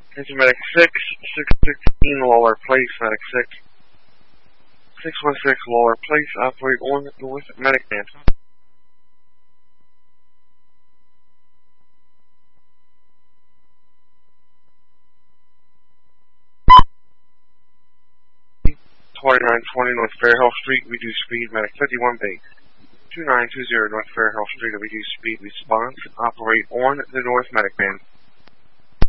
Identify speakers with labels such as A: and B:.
A: Attention Medic 616 Lawler Place, Medic 616 Lawler Place, operate on North Medic Band. North Fairhill Street, reduce speed, Medic 51 base. 2920 North Fairhill Street, reduce speed, response, operate on the North Medic Band.